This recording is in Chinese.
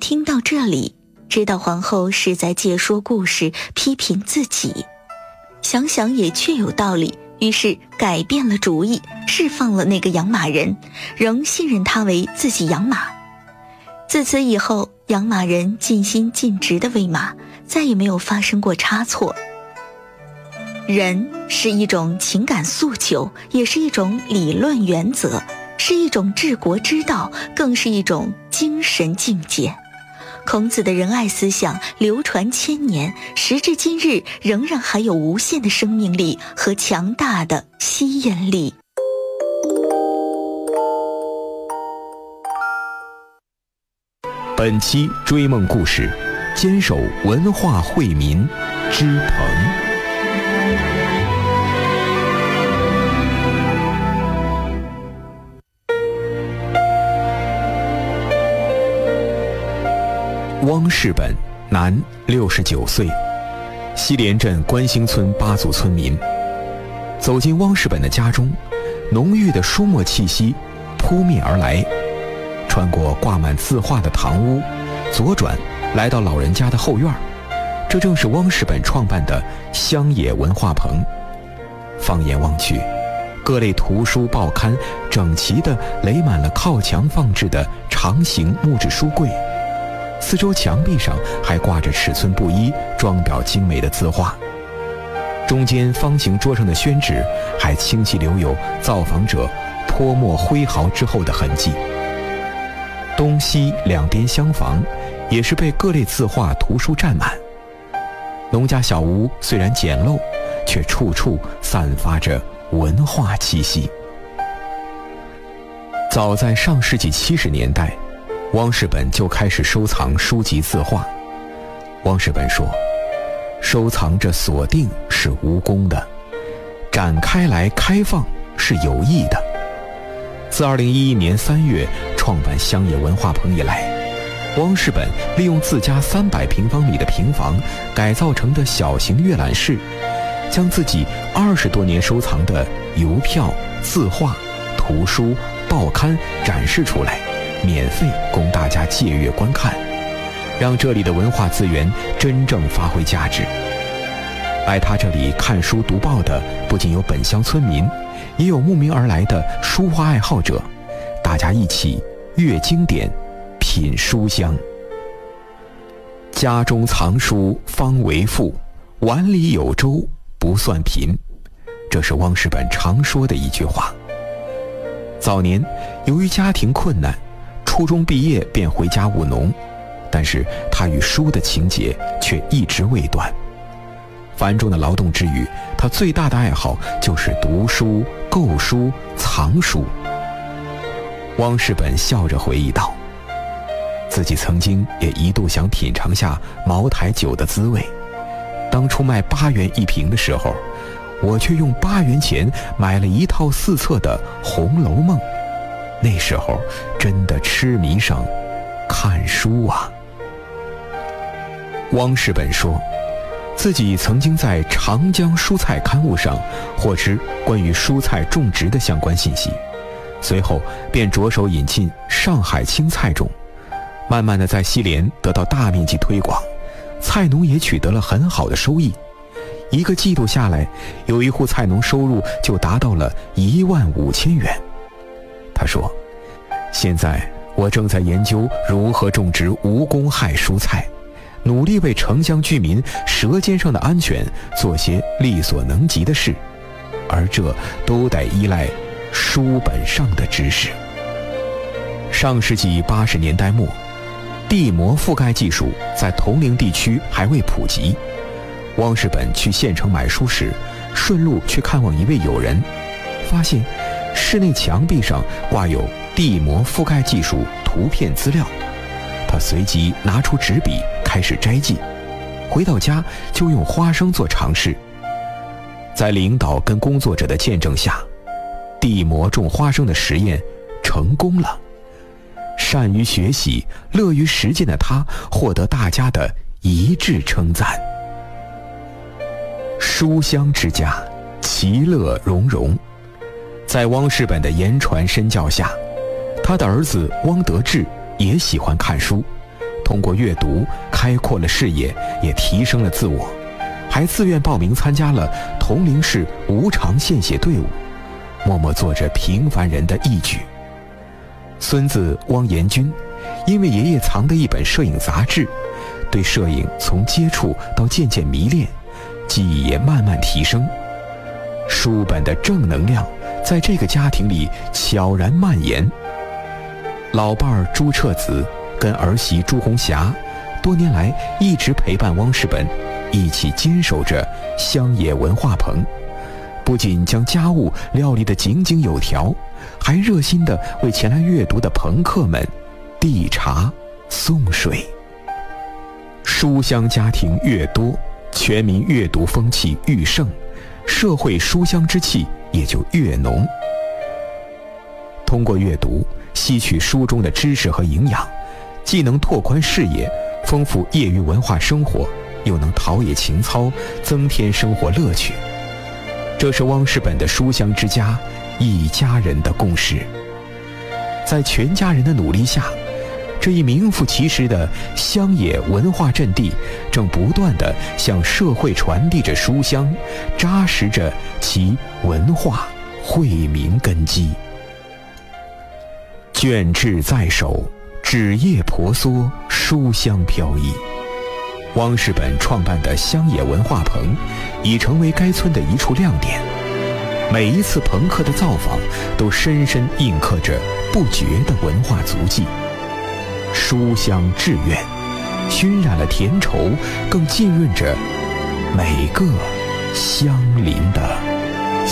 听到这里，知道皇后是在借说故事批评自己，想想也确有道理，于是改变了主意，释放了那个养马人，仍信任他为自己养马。自此以后，养马人尽心尽职地喂马，再也没有发生过差错。仁是一种情感诉求，也是一种理论原则，是一种治国之道，更是一种精神境界。孔子的仁爱思想流传千年，时至今日仍然还有无限的生命力和强大的吸引力。 本期追梦故事，坚守文化惠民之鹏。汪世本，男，69岁，西连镇关兴村8族村民。走进汪世本的家中，浓郁的书墨气息扑面而来。穿过挂满字画的堂屋，左转来到老人家的后院，这正是汪世本创办的乡野文化棚。放眼望去，各类图书报刊整齐地垒满了靠墙放置的长形木质书柜，四周墙壁上还挂着尺寸不一、装裱精美的字画，中间方形桌上的宣纸还清晰留有造访者泼墨挥毫之后的痕迹。东西两边厢房也是被各类字画图书占满。农家小屋虽然简陋，却处处散发着文化气息。早在上世纪70年代，汪世本就开始收藏书籍字画。汪世本说，收藏着锁定是无功的，展开来开放是有益的。自2011年3月创办乡野文化棚以来，汪世本利用自家300平方米的平房改造成的小型阅览室，将自己20多年收藏的邮票、字画、图书、报刊展示出来，免费供大家借阅观看，让这里的文化资源真正发挥价值。来他这里看书读报的不仅有本乡村民，也有慕名而来的书画爱好者，大家一起阅经典，品书香。家中藏书方为富，碗里有粥不算贫，这是汪世本常说的一句话。早年由于家庭困难，初中毕业便回家务农，但是他与书的情结却一直未断。繁重的劳动之余，他最大的爱好就是读书、购书、藏书。汪世本笑着回忆道，自己曾经也一度想品尝下茅台酒的滋味，当初卖8元1瓶的时候，我却用8元钱买了一套4册的《红楼梦》，那时候真的痴迷上看书啊。汪世本说，自己曾经在长江蔬菜刊物上获知关于蔬菜种植的相关信息，随后便着手引进上海青菜种，慢慢的在西连得到大面积推广，菜农也取得了很好的收益。1个季度下来，有一户菜农收入就达到了15000元。他说，现在我正在研究如何种植无公害蔬菜，努力为城乡居民舌尖上的安全做些力所能及的事，而这都得依赖书本上的知识。上世纪80年代末，地膜覆盖技术在铜陵地区还未普及。汪世本去县城买书时，顺路去看望一位友人，发现室内墙壁上挂有地膜覆盖技术图片资料。他随即拿出纸笔开始摘记，回到家就用花生做尝试。在领导跟工作者的见证下，地膜种花生的实验成功了。善于学习、乐于实践的他获得大家的一致称赞。书香之家，其乐融融。在汪世本的言传身教下，他的儿子汪得志也喜欢看书， 通过阅读开阔了视野，也提升了自我，还自愿报名参加了铜陵市无偿献血队伍，默默做着平凡人的义举。孙子汪延军因为爷爷藏的一本摄影杂志，对摄影从接触到渐渐迷恋，技艺也慢慢提升。书本的正能量在这个家庭里悄然蔓延。老伴儿朱彻子跟儿媳朱红霞多年来一直陪伴汪世本，一起坚守着乡野文化棚，不仅将家务料理得井井有条，还热心地为前来阅读的朋客们递茶送水。书香家庭越多，全民阅读风气愈盛，社会书香之气也就越浓。通过阅读吸取书中的知识和营养，既能拓宽视野，丰富业余文化生活，又能陶冶情操，增添生活乐趣。这是汪世本的书香之家一家人的共识。在全家人的努力下，这一名副其实的乡野文化阵地正不断地向社会传递着书香，扎实着其文化惠民根基。卷帙在手，纸页婆娑，书香飘逸。汪世本创办的乡野文化棚已成为该村的一处亮点，每一次朋客的造访都深深印刻着不绝的文化足迹。书香致远，熏染了甜稠，更浸润着每个相邻的